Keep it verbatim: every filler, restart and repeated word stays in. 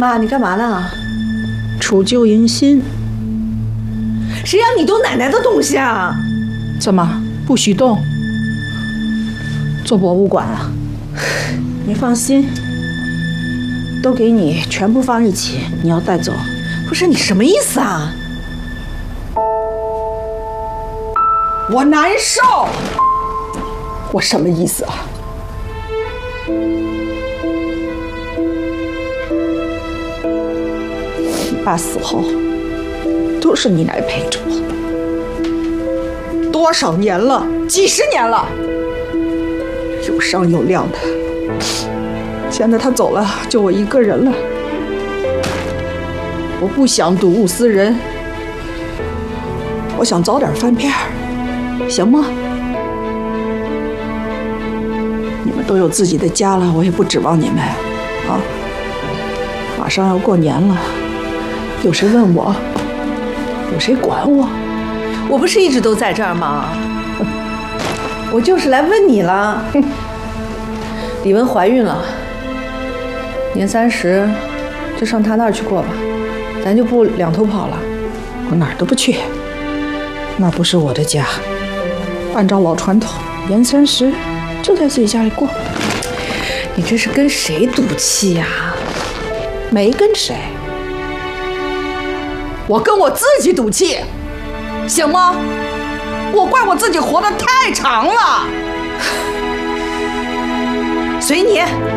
妈，你干嘛呢？ 除旧迎新。 谁让你动奶奶的东西啊？ 怎么不许动？做博物馆啊？你放心，都给你全部放一起，你要带走。 不是你什么意思啊？我难受。 我什么意思啊？你爸死后，都是你来陪着我，多少年了，几十年了，有商有量的。现在他走了，就我一个人了。我不想睹物思人，我想早点翻篇儿，行吗？你们都有自己的家了，我也不指望你们啊。马上要过年了，有谁问我？有谁管我？ 我不是一直都在这儿吗？我就是来问你了。李文怀孕了，年三十就上她那儿去过吧，咱就不两头跑了。 我哪儿都不去，那不是我的家。按照老传统，年三十就在自己家里过。 你这是跟谁赌气呀？ 没跟谁，我跟我自己赌气，行吗？我怪我自己活得太长了。 随你。